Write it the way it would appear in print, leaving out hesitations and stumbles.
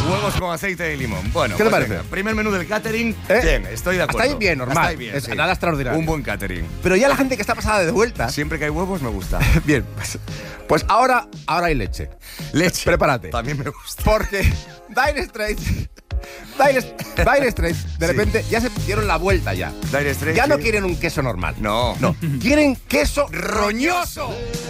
Huevos con aceite de limón. Bueno, ¿Qué te pues parece? venga, primer menú del catering. Bien, estoy de acuerdo. Hasta ahí bien, normal. Hasta ahí bien, Es sí. nada extraordinario. Un buen catering. Pero ya la gente que está pasada de vuelta. Siempre que hay huevos me gusta. Bien, pues ahora hay leche. Leche. Prepárate. También me gusta. Porque Dire Straits, de repente ya se dieron la vuelta ya. Dire Straits, Ya no sí. quieren un queso normal. No. Quieren queso ¡Roñoso!